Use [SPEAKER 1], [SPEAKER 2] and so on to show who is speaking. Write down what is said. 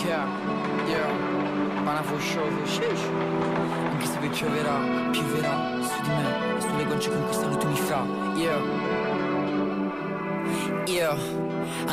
[SPEAKER 1] Yeah, pana foscioso, sheesh. Anche se poi pioverà su di me, e sulle guance con questa luce mi fra. Yeah,